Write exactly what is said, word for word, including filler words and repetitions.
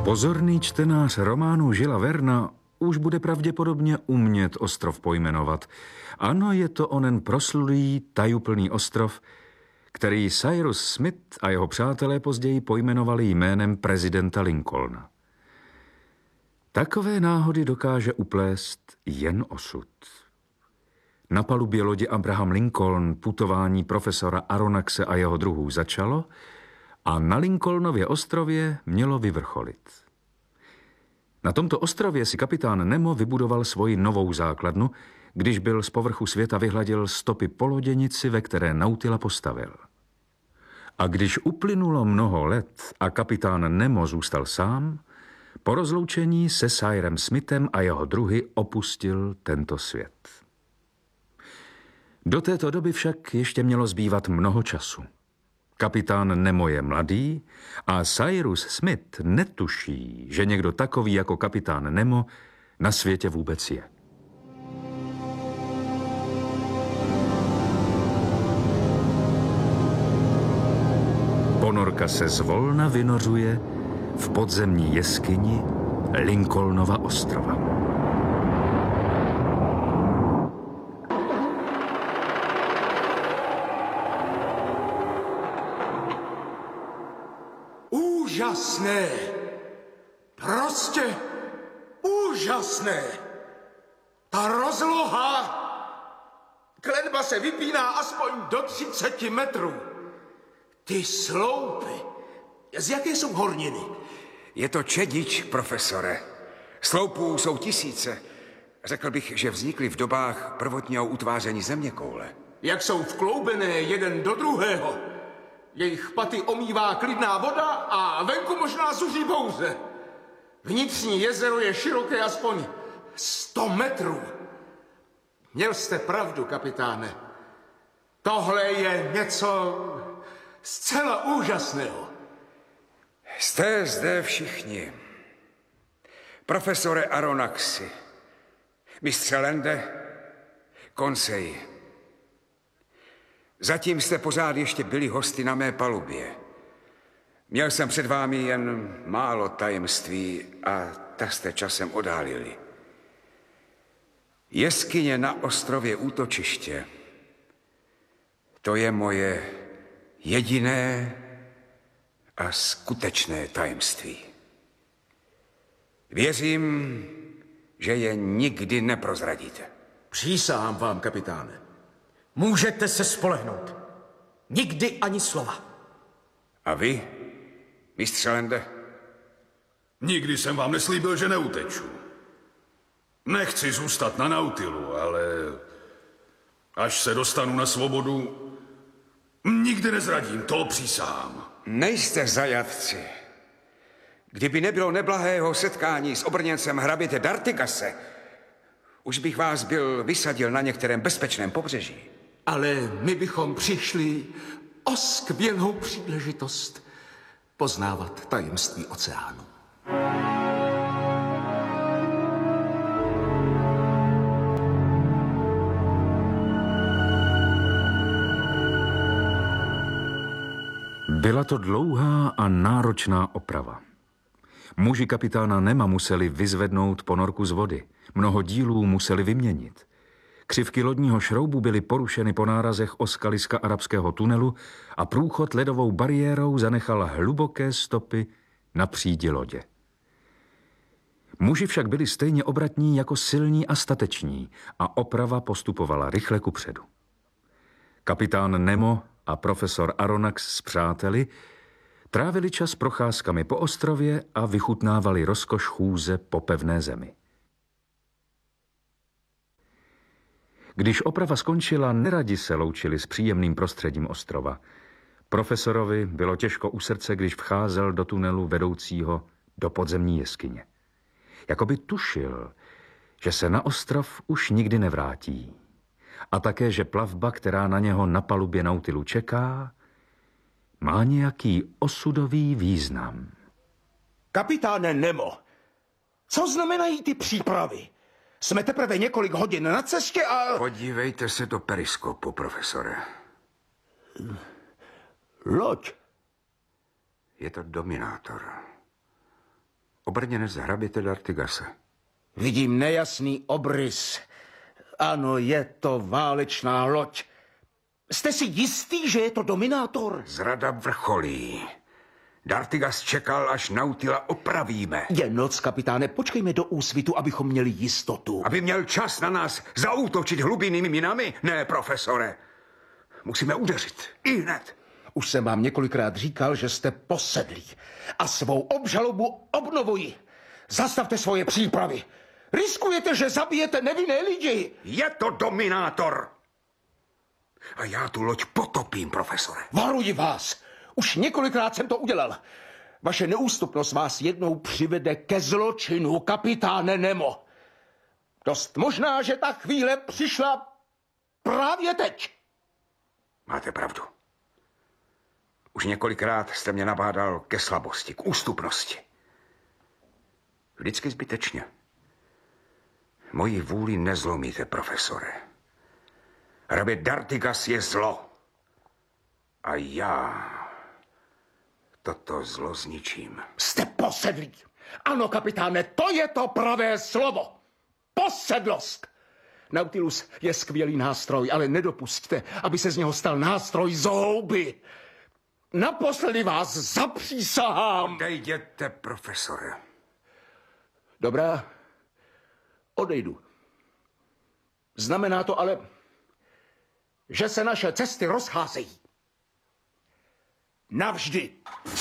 Pozorný čtenář románu Žila Verna už bude pravděpodobně umět ostrov pojmenovat. Ano, je to onen proslulý, tajuplný ostrov, který Cyrus Smith a jeho přátelé později pojmenovali jménem prezidenta Lincolna. Takové náhody dokáže uplést jen osud. Na palubě lodi Abraham Lincoln putování profesora Aronnaxe a jeho druhů začalo a na Lincolnově ostrově mělo vyvrcholit. Na tomto ostrově si kapitán Nemo vybudoval svoji novou základnu, když byl z povrchu světa vyhladil stopy po loděnici, ve které Nautila postavil. A když uplynulo mnoho let a kapitán Nemo zůstal sám, po rozloučení se Cyrem Smithem a jeho druhy opustil tento svět. Do této doby však ještě mělo zbývat mnoho času. Kapitán Nemo je mladý a Cyrus Smith netuší, že někdo takový jako kapitán Nemo na světě vůbec je. Ponorka se zvolna vynořuje v podzemní jeskyni Lincolnova ostrova. Úžasné! Prostě úžasné! Ta rozloha! Klenba se vypíná aspoň do třiceti metrů. Ty sloupy, z jaké jsou horniny? Je to čedič, profesore. Sloupů jsou tisíce. Řekl bych, že vznikly v dobách prvotního utváření zeměkoule. Jak jsou vkloubené jeden do druhého. Jejich paty omývá klidná voda a venku možná zuří bouře. Vnitřní jezero je široké aspoň sto metrů. Měl jste pravdu, kapitáne. Tohle je něco zcela úžasného. Jste zde všichni. Profesore Aronnaxi, mistře Lande, Conseil. Zatím jste pořád ještě byli hosty na mé palubě. Měl jsem před vámi jen málo tajemství a ta jste časem odhalili. Jeskyně na ostrově Útočiště. To je moje jediné a skutečné tajemství. Věřím, že je nikdy neprozradíte. Přísahám vám, kapitáne. Můžete se spolehnout. Nikdy ani slova. A vy, mistře Lande? Nikdy jsem vám neslíbil, že neuteču. Nechci zůstat na Nautilu, ale až se dostanu na svobodu, nikdy nezradím, to přísahám. Nejste zajatci. Kdyby nebylo neblahého setkání s obrněncem hraběte D'Artigase, už bych vás byl vysadil na některém bezpečném pobřeží. Ale my bychom přišli o skvělou příležitost poznávat tajemství oceánu. Byla to dlouhá a náročná oprava. Muži kapitána Nema museli vyzvednout ponorku z vody. Mnoho dílů museli vyměnit. Křivky lodního šroubu byly porušeny po nárazech o skaliska arabského tunelu a průchod ledovou bariérou zanechal hluboké stopy na přídi lodě. Muži však byli stejně obratní jako silní a stateční a oprava postupovala rychle kupředu. Kapitán Nemo a profesor Aronnax s přáteli trávili čas procházkami po ostrově a vychutnávali rozkoš chůze po pevné zemi. Když oprava skončila, neradi se loučili s příjemným prostředím ostrova. Profesorovi bylo těžko u srdce, když vcházel do tunelu vedoucího do podzemní jeskyně. Jakoby tušil, že se na ostrov už nikdy nevrátí. A také, že plavba, která na něho na palubě Nautilu čeká, má nějaký osudový význam. Kapitáne Nemo, co znamenají ty přípravy? Jsme teprve několik hodin na cestě a... Podívejte se do periskopu, profesore. Loď. Je to Dominátor. Obrněnec hraběte D'Artigase. Vidím nejasný obrys. Ano, je to válečná loď. Jste si jistý, že je to Dominátor? Zrada vrcholí. D'Artigas čekal, až Nautila opravíme. Je noc, kapitáne, počkejme do úsvitu, abychom měli jistotu. Aby měl čas na nás zaútočit hlubinnými minami? Ne, profesore. Musíme udeřit. I hned. Už jsem vám několikrát říkal, že jste posedlí. A svou obžalobu obnovuji. Zastavte svoje přípravy. Riskujete, že zabijete nevinné lidi. Je to Dominátor. A já tu loď potopím, profesore. Varuji vás. Už několikrát jsem to udělal. Vaše neústupnost vás jednou přivede ke zločinu, kapitáne Nemo. Dost možná, že ta chvíle přišla právě teď. Máte pravdu. Už několikrát jste mě nabádal ke slabosti, k ústupnosti. Vždycky zbytečně. Moji vůli nezlomíte, profesore. Hrabě D'Artigas je zlo. A já toto zlo zničím. Jste posedlí. Ano, kapitáne, to je to pravé slovo. Posedlost. Nautilus je skvělý nástroj, ale nedopusťte, aby se z něho stal nástroj zhouby. Naposledy vás zapřísahám. Odejděte, profesore. Dobrá, odejdu. Znamená to ale, že se naše cesty rozcházejí. Navždy.